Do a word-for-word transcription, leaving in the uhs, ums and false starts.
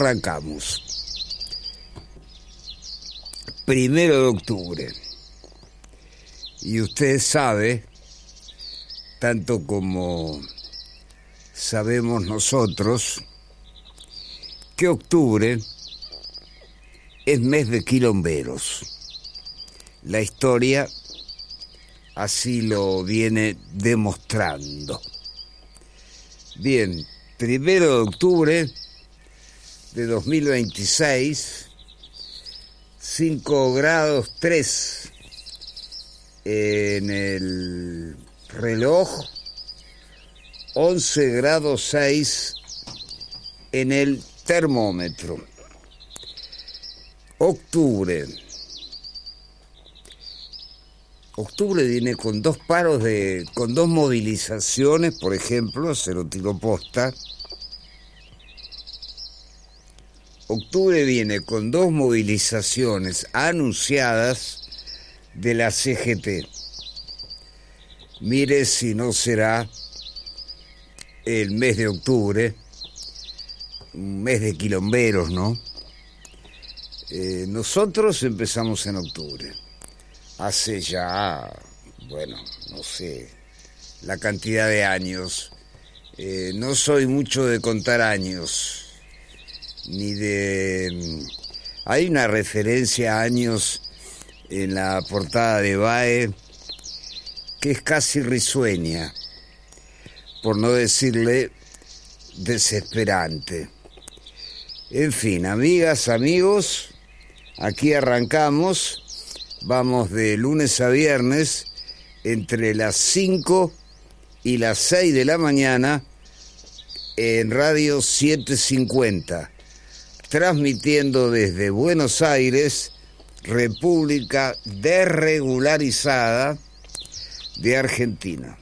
Arrancamos. Primero de octubre. Y usted sabe, tanto como sabemos nosotros, que octubre es mes de quilomberos. La historia así lo viene demostrando. Bien, primero de octubre de dos mil veintiséis, cinco grados tres en el reloj, once grados seis en el termómetro. Octubre. Octubre viene con dos paros de, con dos movilizaciones, por ejemplo, se lo tiró posta. Octubre viene con dos movilizaciones anunciadas de la C G T. Mire si no será el mes de octubre, un mes de quilomberos, ¿no? Eh, nosotros empezamos en octubre. Hace ya, bueno, no sé, la cantidad de años. Eh, no soy mucho de contar años, ni de... Hay una referencia a años en la portada de B A E que es casi risueña, por no decirle desesperante. En fin, amigas, amigos, aquí arrancamos. Vamos de lunes a viernes entre las cinco y las seis de la mañana en Radio setecientos cincuenta, transmitiendo desde Buenos Aires, República Desregularizada de Argentina.